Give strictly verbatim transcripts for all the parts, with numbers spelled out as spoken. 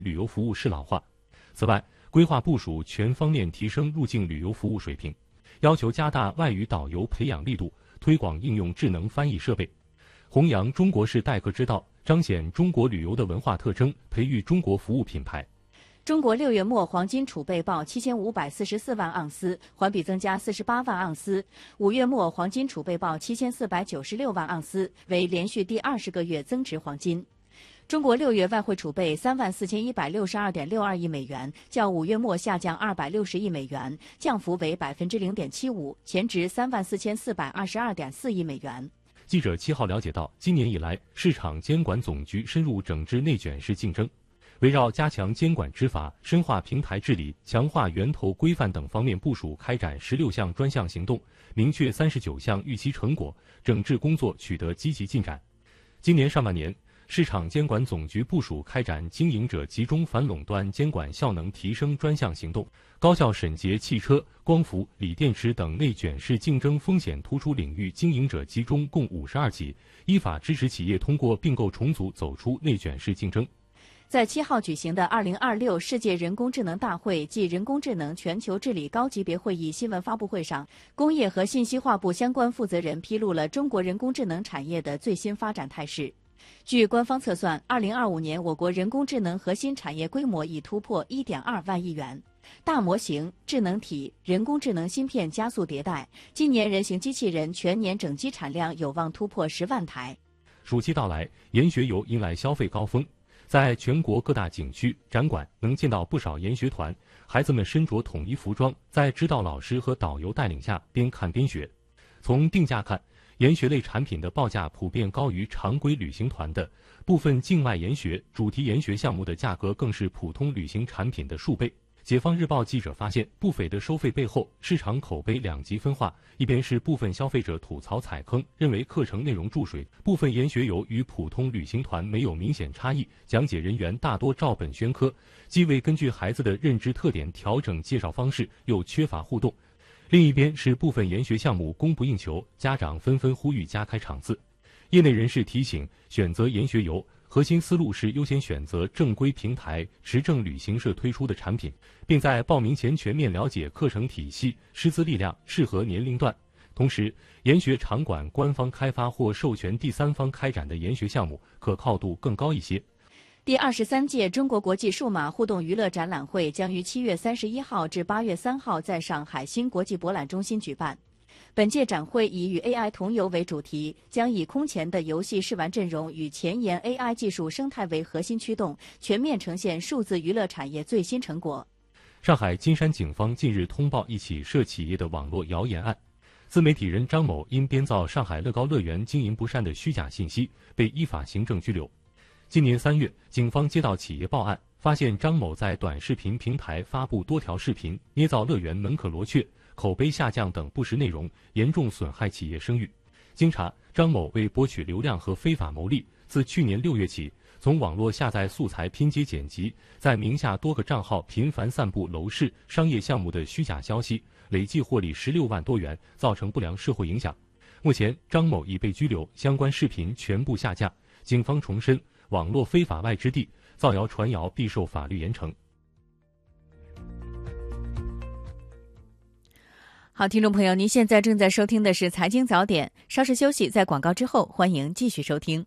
旅游服务适老化。此外，规划部署全方面提升入境旅游服务水平，要求加大外语导游培养力度，推广应用智能翻译设备，弘扬中国式待客之道，彰显中国旅游的文化特征，培育中国服务品牌。 中国六月末黄金储备报七千五百四十四万盎司，环比增加四十八万盎司。五月末黄金储备报七千四百九十六万盎司，为连续第二十个月增值黄金。中国六月外汇储备三万四千一百六十二点六二亿美元，较五月末下降二百六十亿美元，降幅为百分之零点七五，前值三万四千四百二十二点四亿美元。 记者七号了解到，今年以来，市场监管总局深入整治内卷式竞争。围绕加强监管执法、深化平台治理、强化源头规范等方面部署开展十六项专项行动，明确三十九项预期成果，整治工作取得积极进展。今年上半年，市场监管总局部署开展经营者集中反垄断监管效能提升专项行动，高效审结汽车、光伏、锂电池等内卷式竞争风险突出领域经营者集中共五十二起，依法支持企业通过并购重组走出内卷式竞争。 在七号举行的二零二六世界人工智能大会暨人工智能全球治理高级别会议新闻发布会上，工业和信息化部相关负责人披露了中国人工智能产业的最新发展态势。据官方测算，二零二五年我国人工智能核心产业规模已突破 一点二万亿元。大模型、智能体、人工智能芯片加速迭代，今年人形机器人全年整机产量有望突破十万台。 暑期到来，研学游迎来消费高峰。在全国各大景区、展馆能见到不少研学团，孩子们身着统一服装，在指导老师和导游带领下边看边学。从定价看，研学类产品的报价普遍高于常规旅行团的，部分境外研学、主题研学项目的价格更是普通旅行产品的数倍。解放日报记者发现，不菲的收费背后，市场口碑两极分化。一边是部分消费者吐槽踩坑，认为课程内容注水；部分研学游与普通旅行团没有明显差异，讲解人员大多照本宣科，既未根据孩子的认知特点调整介绍方式，又缺乏互动。另一边是部分研学项目供不应求，家长纷纷呼吁加开场次。业内人士提醒，选择研学游核心思路是优先选择正规平台、持证旅行社推出的产品，并在报名前全面了解课程体系、师资力量、适合年龄段。同时，研学场馆官方开发或授权第三方开展的研学项目，可靠度更高一些。 第二十三届中国国际数码互动娱乐展览会将于七月三十一号至八月三号在上海新国际博览中心举办。本届展会以与 A I 同游为主题，将以空前的游戏试玩阵容与前沿 A I 技术生态为核心驱动，全面呈现数字娱乐产业最新成果。 上海金山警方近日通报一起涉企业的网络谣言案，自媒体人张某因编造上海乐高乐园经营不善的虚假信息，被依法行政拘留。今年三月，警方接到企业报案，发现张某在短视频平台发布多条视频，捏造乐园门可罗雀、口碑下降等不实内容，严重损害企业声誉。经查，张某为博取流量和非法牟利，自去年六月起，从网络下载素材拼接剪辑，在名下多个账号频繁散布楼市、商业项目的虚假消息，累计获利十六万多元，造成不良社会影响。目前，张某已被拘留，相关视频全部下架。警方重申，网络非法外之地，造谣传谣必受法律严惩。 好，听众朋友，您现在正在收听的是财经早点，稍事休息，在广告之后，欢迎继续收听。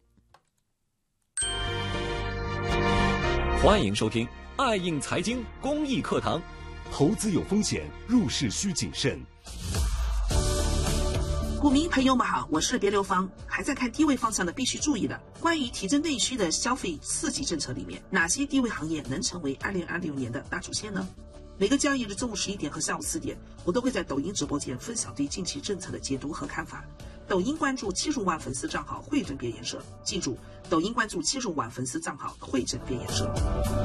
欢迎收听爱应财经公益课堂。 投资有风险，入市需谨慎。 股民朋友们好，我是别刘芳。还在看低位方向的必须注意的，关于提振内需的消费刺激政策里面，哪些低位行业能成为二零二六年的大主线呢？每个交易日中午十一点和下午四点，我都会在抖音直播间分享对近期政策的解读和看法。抖音关注七十五万粉丝账号汇整编研社，记住，抖音关注七十五万粉丝账号汇整编研社。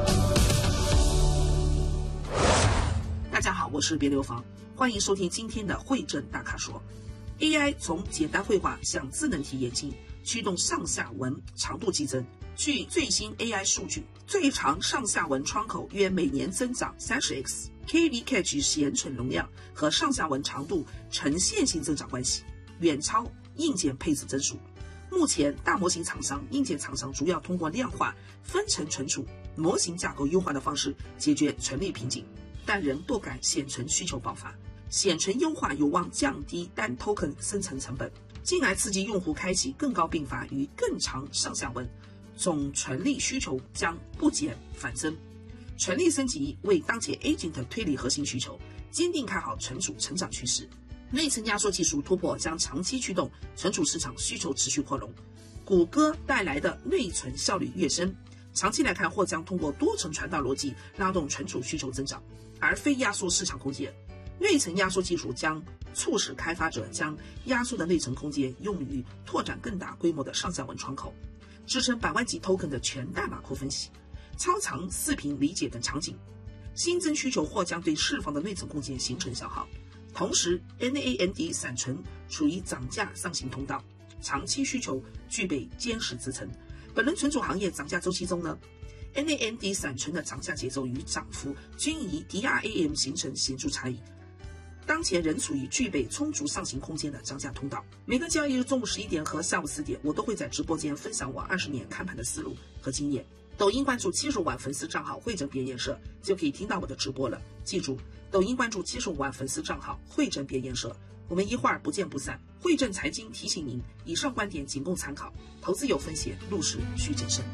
大家好，我是别刘芳，欢迎收听今天的汇整大咖说。A I 从简单绘画向智能体演进，驱动上下文长度激增。据最新 A I 数据，最长上下文窗口约每年增长 三十 x，K V Cache 显存容量和上下文长度呈线性增长关系，远超硬件配置增速。 目前，大模型厂商、硬件厂商主要通过量化、分层存储、模型架构优化的方式解决存力瓶颈，但仍不改显存需求爆发。显存优化有望降低单 token 生成成本，进而刺激用户开启更高并发与更长上下文，总存力需求将不减反增。存力升级为当前 Agent 推理核心需求，坚定看好存储成长趋势。内层压缩技术突破将长期驱动存储市场需求持续扩容，谷歌带来的内存效率跃升，长期来看或将通过多层传导逻辑拉动存储需求增长，而非压缩市场空间。内层压缩技术将促使开发者将压缩的内存空间用于拓展更大规模的上下文窗口，支撑百万级 token 的全代码库分析、超长视频理解等场景。新增需求或将对释放的内存空间形成消耗。同时 N A N D 闪存处于涨价上行通道，长期需求具备坚实支撑。本轮存储行业涨价周期中呢， N A N D 闪存的涨价节奏与涨幅均以 D R A M 形成显著差异，当前仍处于具备充足上行空间的涨价通道。每个交易日中午十一点和下午四点，我都会在直播间分享我二十年看盘的思路和经验。抖音关注七十五万粉丝账号汇整别研社，就可以听到我的直播了。记住，抖音关注七十五万粉丝账号汇整别研社，我们一会儿不见不散。汇正财经提醒您，以上观点仅供参考，投资有风险，入市需谨慎。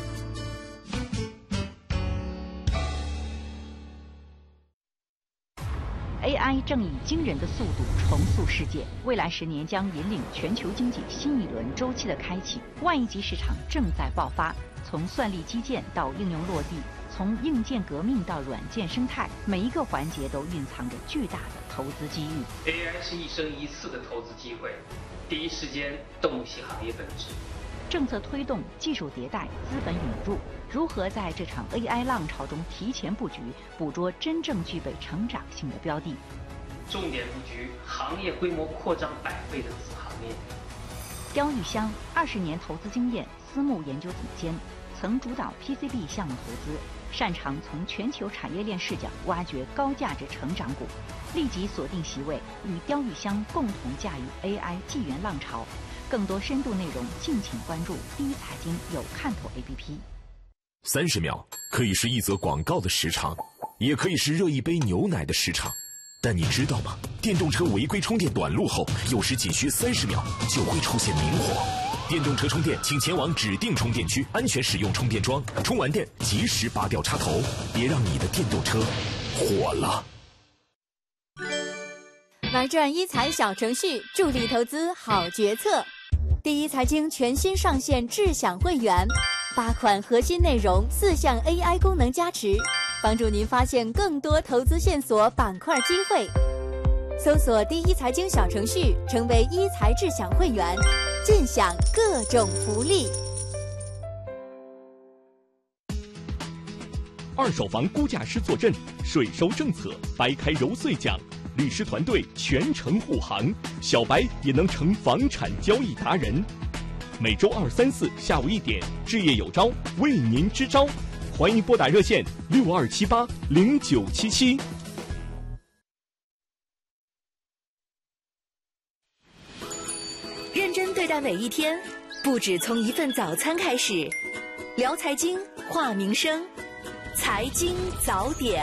A I 正以惊人的速度重塑世界，未来十年将引领全球经济新一轮周期的开启。万亿级市场正在爆发，从算力基建到应用落地，从硬件革命到软件生态，每一个环节都蕴藏着巨大的投资机遇。 A I 是一生一次的投资机会，第一时间洞悉行业本质。 政策推动、技术迭代、资本引入，如何在这场 A I 浪潮中提前布局，捕捉真正具备成长性的标的？ 重点布局行业规模扩张百倍的子行业。 刁玉香二十年投资经验，私募研究总监，曾主导 P C B 项目投资，擅长从全球产业链视角挖掘高价值成长股。立即锁定席位，与刁玉香共同驾驭 A I 纪元浪潮。更多深度内容，敬请关注第一财经有看头 A P P。 三十秒可以是一则广告的时长，也可以是热一杯牛奶的时长。但你知道吗？电动车违规充电短路后，有时仅需三十秒就会出现明火。电动车充电，请前往指定充电区，安全使用充电桩，充完电及时拔掉插头，别让你的电动车火了。 玩转一财小程序，助力投资好决策。第一财经全新上线智享会员，八款核心内容，四项 A I 功能加持，帮助您发现更多投资线索、板块机会。搜索第一财经小程序，成为一财智享会员，尽享各种福利。 二手房估价师坐镇，税收政策掰开揉碎讲，律师团队全程护航，小白也能成房产交易达人。每周二、三、四下午一点，置业有招为您支招，欢迎拨打热线六二七八零九七七。 认真对待每一天，不止从一份早餐开始。聊财经，话民生，财经早点。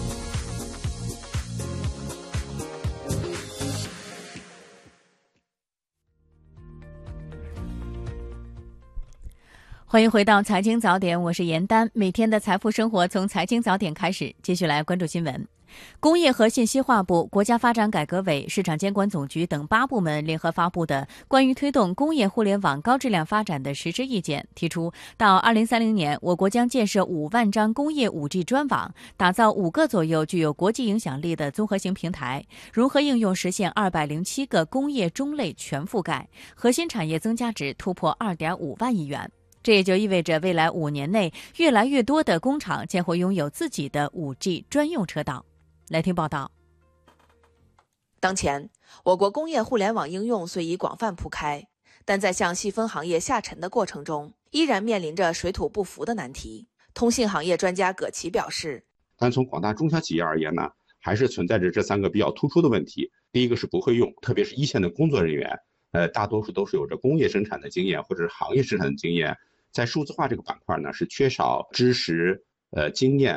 欢迎回到财经早点，我是严丹。每天的财富生活从财经早点开始，继续来关注新闻。工业和信息化部、国家发展改革委、市场监管总局等八部门联合发布的关于推动工业互联网高质量发展的实施意见提出，到二零三零年，我国将建设五万张工业 五 G 专网，打造五个左右具有国际影响力的综合型平台，融合应用实现二百零七个工业中类全覆盖，核心产业增加值突破二点五万亿元。这也就意味着未来五年内，越来越多的工厂将会拥有自己的 五 G 专用车道。来听报道。 当前，我国工业互联网应用虽已广泛铺开，但在向细分行业下沉的过程中，依然面临着水土不服的难题。通信行业专家葛琦表示， 但从广大中小企业而言呢，还是存在着这三个比较突出的问题。第一个是不会用，特别是一线的工作人员呃，大多数都是有着工业生产的经验或者是行业生产的经验，在数字化这个板块呢是缺少知识、呃经验